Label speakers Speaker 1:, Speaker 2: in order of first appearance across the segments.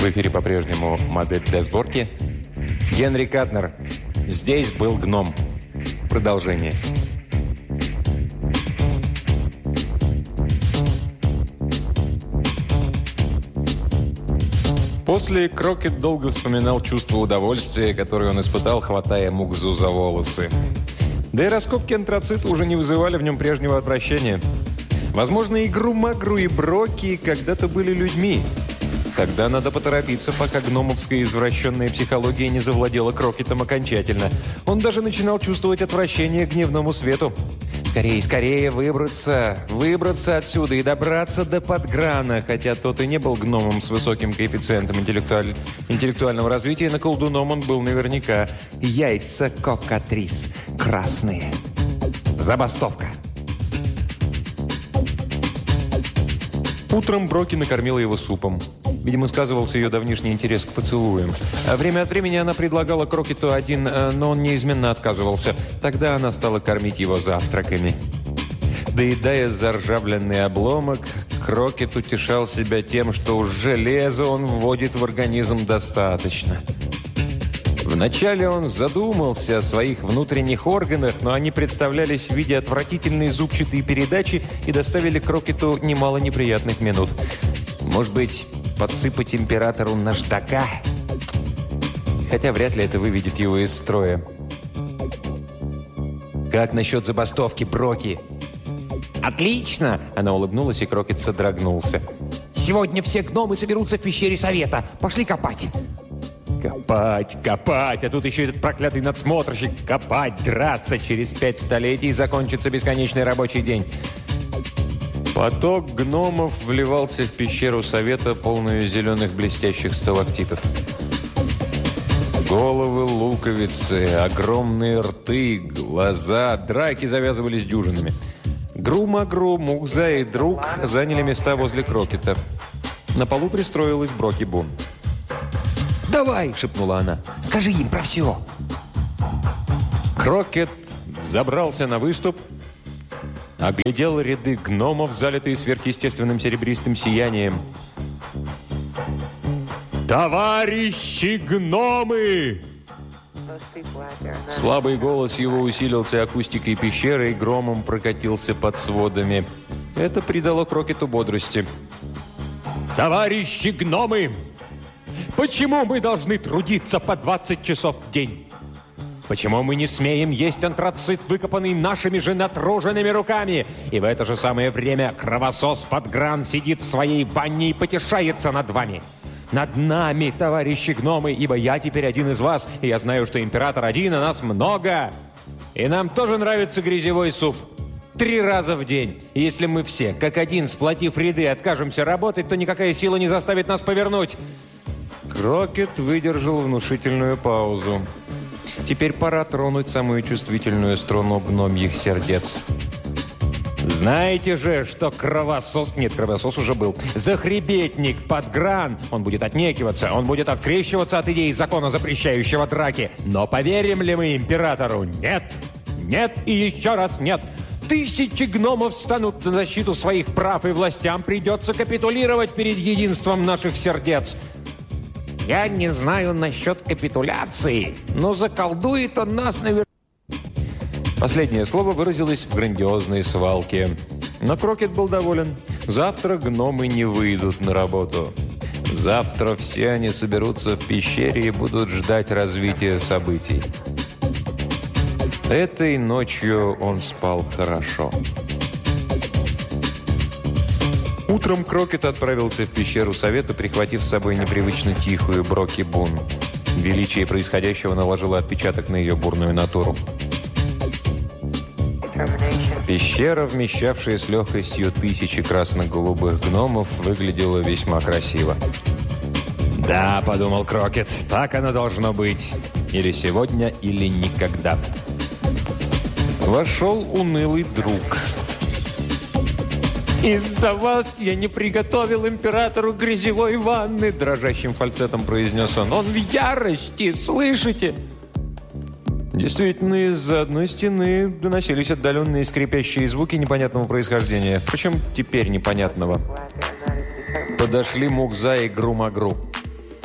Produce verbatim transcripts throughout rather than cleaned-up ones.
Speaker 1: В эфире по-прежнему модель для сборки. Генри Катнер. Здесь был гном. Продолжение. После Крокет долго вспоминал чувство удовольствия, которое он испытал, хватая Мукзу за волосы. Да и раскопки антрацита уже не вызывали в нем прежнего отвращения. Возможно, и Гру-Магру, и Броки когда-то были людьми. Тогда надо поторопиться, пока гномовская извращенная психология не завладела Крокетом окончательно. Он даже начинал чувствовать отвращение к дневному свету. Скорее, скорее выбраться, выбраться отсюда и добраться до Подграна, хотя тот и не был гномом с высоким коэффициентом интеллектуаль... интеллектуального развития, но колдуном он был наверняка. Яйца кокатрис. Красные. Забастовка. Утром Броки накормила его супом. Видимо, сказывался ее давнишний интерес к поцелуям. А время от времени она предлагала Крокету один, но он неизменно отказывался. Тогда она стала кормить его завтраками. Доедая заржавленный обломок, Крокет утешал себя тем, что уж железа он вводит в организм достаточно. Вначале он задумался о своих внутренних органах, но они представлялись в виде отвратительной зубчатой передачи и доставили Крокету немало неприятных минут. Может быть, подсыпать императору наждака? Хотя вряд ли это выведет его из строя. «Как насчет забастовки, Броки?» «Отлично!» – она улыбнулась, и Крокет содрогнулся. «Сегодня все гномы соберутся в пещере совета. Пошли копать!» Копать, копать, а тут еще этот проклятый надсмотрщик. Копать, драться, через пять столетий закончится бесконечный рабочий день. Поток гномов вливался в пещеру совета, полную зеленых блестящих сталактитов. Головы луковицы, огромные рты, глаза, драки завязывались дюжинами. Гру-Магру, Мукза и друг заняли места возле Крокета. На полу пристроилась Броки Бун. «Давай!» – шепнула она. «Скажи им про все!» Крокет забрался на выступ, оглядел ряды гномов, залитые сверхъестественным серебристым сиянием. «Товарищи гномы!» Слабый голос его усилился акустикой пещеры и громом прокатился под сводами. Это придало Крокету бодрости. «Товарищи гномы! Почему мы должны трудиться по двадцать часов в день? Почему мы не смеем есть антрацит, выкопанный нашими же натруженными руками? И в это же самое время кровосос Подгран сидит в своей ванне и потешается над вами. Над нами, товарищи гномы, ибо я теперь один из вас, и я знаю, что император один, а нас много. И нам тоже нравится грязевой суп. Три раза в день. И если мы все, как один, сплотив ряды, откажемся работать, то никакая сила не заставит нас повернуть». Крокет выдержал внушительную паузу. Теперь пора тронуть самую чувствительную струну гномьих сердец. Знаете же, что кровосос... Нет, кровосос уже был. Захребетник Подгран. Он будет отнекиваться, он будет открещиваться от идеи закона, запрещающего драки. Но поверим ли мы императору? Нет. Нет и еще раз нет. Тысячи гномов встанут на защиту своих прав, и властям придется капитулировать перед единством наших сердец. Я не знаю насчет капитуляции, но заколдует он нас наверное. Последнее слово выразилось в грандиозной свалке. Но Крокет был доволен. Завтра гномы не выйдут на работу. Завтра все они соберутся в пещере и будут ждать развития событий. Этой ночью он спал хорошо. Утром Крокет отправился в пещеру совета, прихватив с собой непривычно тихую Броки Бун. Величие происходящего наложило отпечаток на ее бурную натуру. Пещера, вмещавшая с легкостью тысячи красно-голубых гномов, выглядела весьма красиво. «Да», — подумал Крокет, — «так оно должно быть. Или сегодня, или никогда». Вошел унылый друг. «Из-за вас я не приготовил императору грязевой ванны», — дрожащим фальцетом произнес он. «Он в ярости, слышите?» Действительно, из-за одной стены доносились отдаленные скрипящие звуки непонятного происхождения. Впрочем, теперь непонятного. Подошли Мукза и Гру-Магру.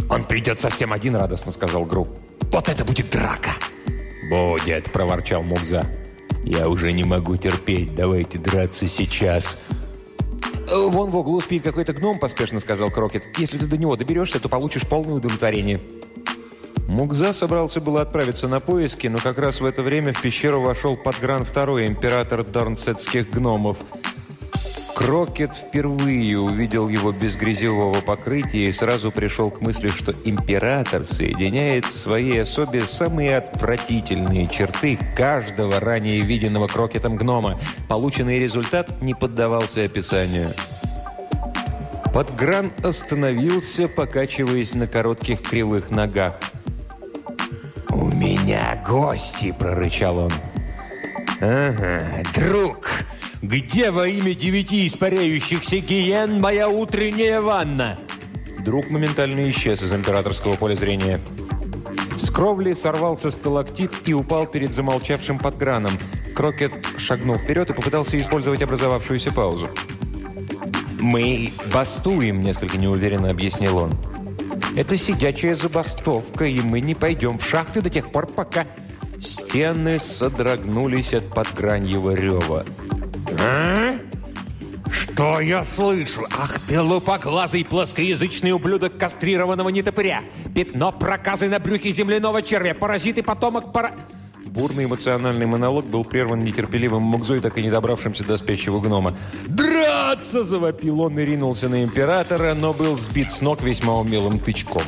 Speaker 1: «Он придет совсем один», — радостно сказал Гру.
Speaker 2: «Вот это будет драка!»
Speaker 1: «Будет», — проворчал Мукза. «Я уже не могу терпеть. Давайте драться сейчас». «Вон в углу спит какой-то гном», — поспешно сказал Крокет. «Если ты до него доберешься, то получишь полное удовлетворение». Мукза собрался было отправиться на поиски, но как раз в это время в пещеру вошел Подгран второй, император дорнсетских гномов. Крокет впервые увидел его без грязевого покрытия и сразу пришел к мысли, что император соединяет в своей особе самые отвратительные черты каждого ранее виденного Крокетом гнома. Полученный результат не поддавался описанию. Подгран остановился, покачиваясь на коротких кривых ногах.
Speaker 2: «У меня гости!» – прорычал он.
Speaker 1: «Ага, друг! Где во имя девяти испаряющихся гиен моя утренняя ванна?» Друг моментально исчез из императорского поля зрения. С кровли сорвался сталактит и упал перед замолчавшим Подграном. Крокет шагнул вперед и попытался использовать образовавшуюся паузу. «Мы бастуем», – несколько неуверенно объяснил он. «Это сидячая забастовка, и мы не пойдем в шахты до тех пор, пока...» Стены содрогнулись от подграньего рева. «А? Что я слышу? Ах ты, лупоглазый плоскоязычный ублюдок кастрированного нетопыря! Пятно проказы на брюхе земляного червя! Паразит и потомок пара...» Бурный эмоциональный монолог был прерван нетерпеливым Мукзой, так и не добравшимся до спящего гнома. «Драться!» – завопил он и ринулся на императора, но был сбит с ног весьма умелым тычком.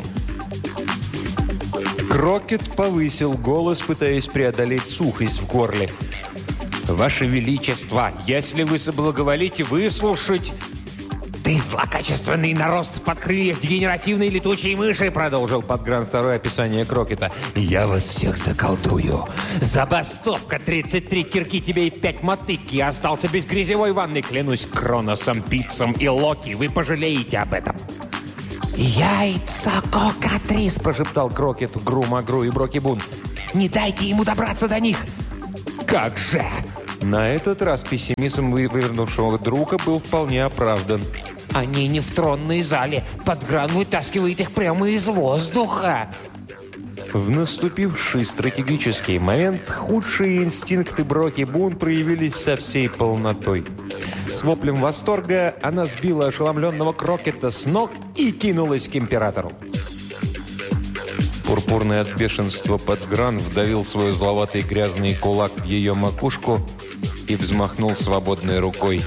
Speaker 1: Крокет повысил голос, пытаясь преодолеть сухость в горле. «Ваше Величество, если вы соблаговолите выслушать...»
Speaker 2: «Ты злокачественный нарост под крыльях дегенеративной летучей мыши!» Продолжил Подгран второе описание Крокета. «Я вас всех заколдую! Забастовка! тридцать три кирки тебе и пять мотык! Я остался без грязевой ванны! Клянусь Кроносом, Пиццем и Локи! Вы пожалеете об этом!» «Яйца кокатрис!» – прошептал Крокет, Гру, Магру и Брокибун. «Не дайте ему добраться до них!» «Как же!»
Speaker 1: На этот раз пессимизм вывернувшего друга был вполне оправдан.
Speaker 2: «Они не в тронной зале. Подгран вытаскивает их прямо из воздуха!»
Speaker 1: В наступивший стратегический момент худшие инстинкты Брокибун проявились со всей полнотой. С воплем восторга она сбила ошеломленного Крокета с ног и кинулась к императору. Пурпурный от бешенства Подгран вдавил свой зловатый грязный кулак в ее макушку и взмахнул свободной рукой.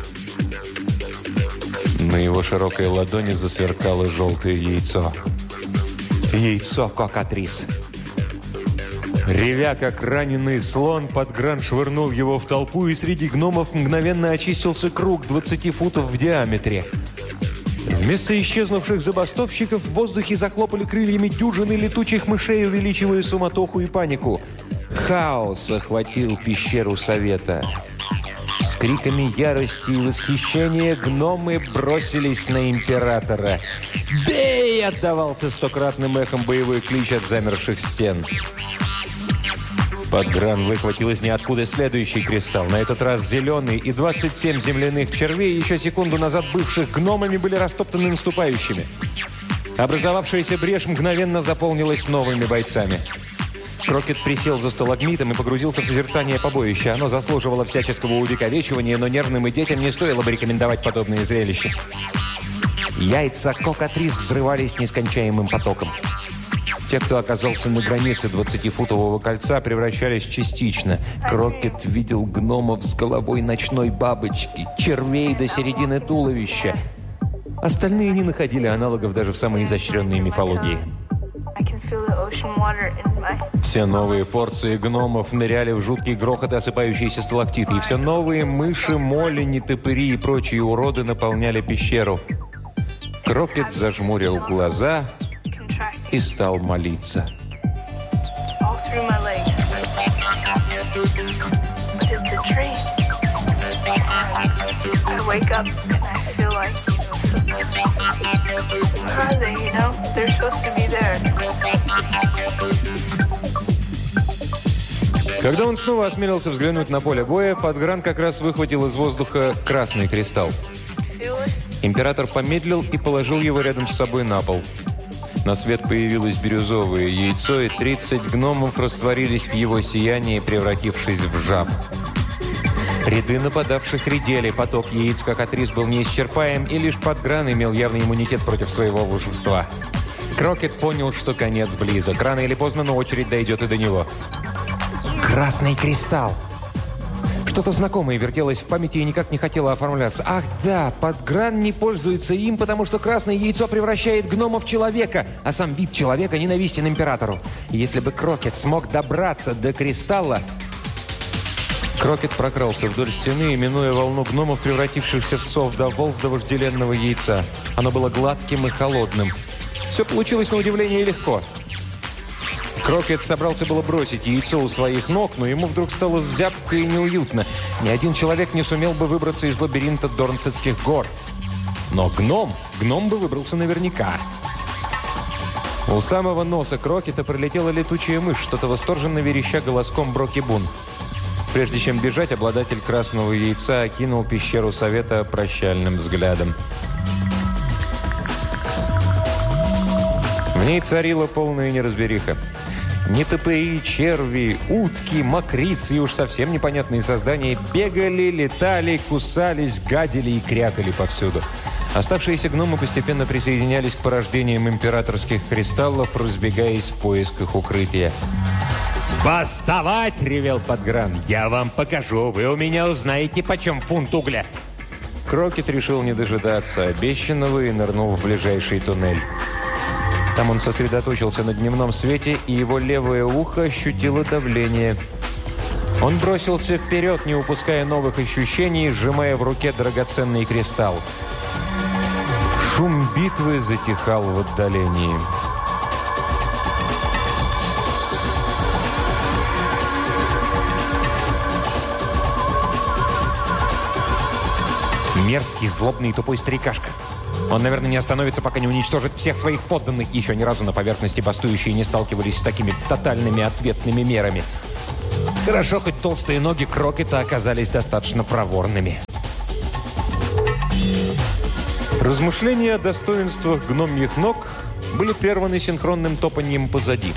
Speaker 1: На его широкой ладони засверкало желтое яйцо. Яйцо кокатрис. Ревя, как раненый слон, Подгран швырнул его в толпу, и среди гномов мгновенно очистился круг двадцати футов в диаметре. Вместо исчезнувших забастовщиков в воздухе захлопали крыльями дюжины летучих мышей, увеличивая суматоху и панику. Хаос охватил пещеру совета. С криками ярости и восхищения гномы бросились на императора. «Бей!» — отдавался стократным эхом боевой клич от замерших стен. Подгран выхватил из ниоткуда следующий кристалл, на этот раз зеленый, и двадцать семь земляных червей, еще секунду назад бывших гномами, были растоптаны наступающими. Образовавшаяся брешь мгновенно заполнилась новыми бойцами. Крокет присел за сталагмитом и погрузился в созерцание побоища. Оно заслуживало всяческого увековечивания, но нервным и детям не стоило бы рекомендовать подобные зрелища. Яйца кокатрис взрывались нескончаемым потоком. Те, кто оказался на границе двадцатифутового кольца, превращались частично. Крокет видел гномов с головой ночной бабочки, червей до середины туловища. Остальные не находили аналогов даже в самой изощренной мифологии. Все новые порции гномов ныряли в жуткий грохот и осыпающиеся сталактиты, и все новые мыши, моли, нетопыри и прочие уроды наполняли пещеру. Крокет зажмурил глаза и стал молиться. Когда он снова осмелился взглянуть на поле боя, Подгран как раз выхватил из воздуха красный кристалл. Император помедлил и положил его рядом с собой на пол. На свет появилось бирюзовое яйцо, и тридцать гномов растворились в его сиянии, превратившись в жаб. Ряды нападавших редели, поток яиц кокатрис был неисчерпаем, и лишь Подгран имел явный иммунитет против своего волшебства. Крокет понял, что конец близок. Рано или поздно, но очередь дойдет и до него. Красный кристалл! Что-то знакомое вертелось в памяти и никак не хотело оформляться. Ах да, Подгран не пользуется им, потому что красное яйцо превращает гнома в человека, а сам вид человека ненавистен императору. И если бы Крокет смог добраться до кристалла... Крокет прокрался вдоль стены, минуя волну гномов, превратившихся в сов, дополз до вожделенного яйца. Оно было гладким и холодным. Все получилось на удивление легко. Крокет собрался было бросить яйцо у своих ног, но ему вдруг стало зябко и неуютно. Ни один человек не сумел бы выбраться из лабиринта Дорнцетских гор. Но гном, гном бы выбрался наверняка. У самого носа Крокета пролетела летучая мышь, что-то восторженно вереща голоском Брокибун. Прежде чем бежать, обладатель красного яйца окинул пещеру совета прощальным взглядом. В ней царила полная неразбериха. Нетопыри, черви, утки, мокрицы и уж совсем непонятные создания бегали, летали, кусались, гадили и крякали повсюду. Оставшиеся гномы постепенно присоединялись к порождениям императорских кристаллов, разбегаясь в поисках укрытия.
Speaker 2: «Бастовать!» — ревел Подгран. «Я вам покажу, вы у меня узнаете, почем фунт угля!»
Speaker 1: Крокет решил не дожидаться обещанного и нырнул в ближайший туннель. Там он сосредоточился на дневном свете, и его левое ухо ощутило давление. Он бросился вперед, не упуская новых ощущений, сжимая в руке драгоценный кристалл. Шум битвы затихал в отдалении.
Speaker 2: Мерзкий, злобный, тупой старикашка. Он, наверное, не остановится, пока не уничтожит всех своих подданных. Еще ни разу на поверхности бастующие не сталкивались с такими тотальными ответными мерами. Хорошо, хоть толстые ноги Крокета оказались достаточно проворными.
Speaker 1: Размышления о достоинствах гномьих ног были прерваны синхронным топаньем позади.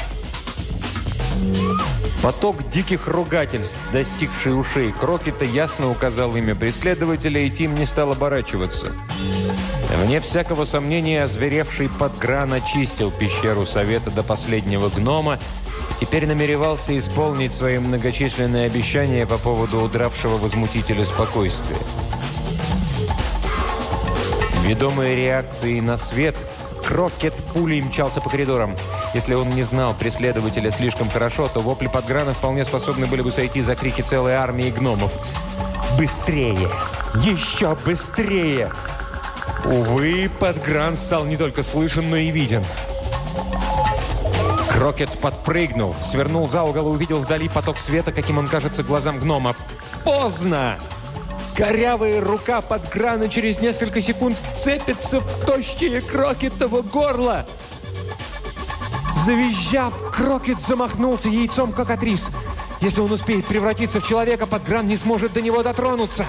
Speaker 1: Поток диких ругательств, достигший ушей Крокета, ясно указал имя преследователя, и Тим не стал оборачиваться. Вне всякого сомнения, озверевший Подгран очистил пещеру совета до последнего гнома и теперь намеревался исполнить свои многочисленные обещания по поводу удравшего возмутителя спокойствия. Ведомой реакцией на свет, Крокет пулей мчался по коридорам. Если он не знал преследователя слишком хорошо, то вопли Подграна вполне способны были бы сойти за крики целой армии гномов. «Быстрее! Еще быстрее!» Увы, Подгран стал не только слышен, но и виден. Крокет подпрыгнул, свернул за угол и увидел вдали поток света, каким он кажется глазам гнома. Поздно! Корявая рука Подграна через несколько секунд вцепится в тощее Крокетово горло. Завизжав, Крокет замахнулся яйцом кокатрис. Если он успеет превратиться в человека, Подгран не сможет до него дотронуться.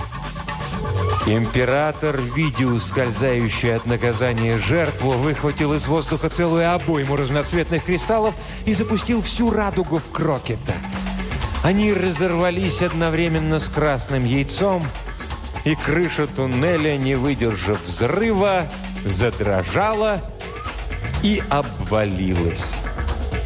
Speaker 1: Император, видя ускользающую от наказания жертву, выхватил из воздуха целую обойму разноцветных кристаллов и запустил всю радугу в Крокета. Они разорвались одновременно с красным яйцом, и крыша туннеля, не выдержав взрыва, задрожала и обвалилась.